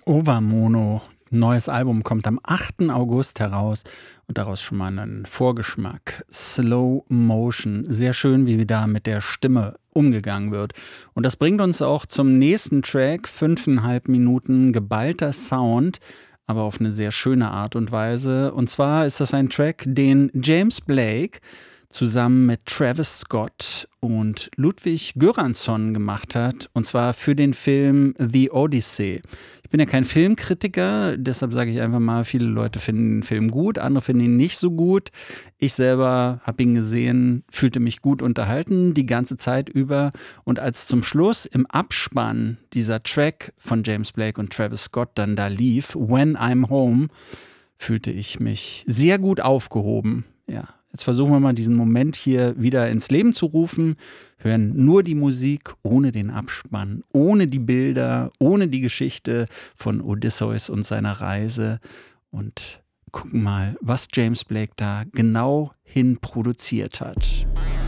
Ovamono, neues Album kommt am 8. August heraus und daraus schon mal einen Vorgeschmack. Slow Motion, sehr schön, wie da mit der Stimme umgegangen wird. Und das bringt uns auch zum nächsten Track, 5,5 Minuten geballter Sound, aber auf eine sehr schöne Art und Weise. Und zwar ist das ein Track, den James Blake zusammen mit Travis Scott und Ludwig Göransson gemacht hat, und zwar für den Film The Odyssey. Ich bin ja kein Filmkritiker, deshalb sage ich einfach mal, viele Leute finden den Film gut, andere finden ihn nicht so gut. Ich selber habe ihn gesehen, fühlte mich gut unterhalten die ganze Zeit über, und als zum Schluss im Abspann dieser Track von James Blake und Travis Scott dann da lief, When I'm Home, fühlte ich mich sehr gut aufgehoben, ja. Jetzt versuchen wir mal, diesen Moment hier wieder ins Leben zu rufen, hören nur die Musik, ohne den Abspann, ohne die Bilder, ohne die Geschichte von Odysseus und seiner Reise und gucken mal, was James Blake da genau hin produziert hat.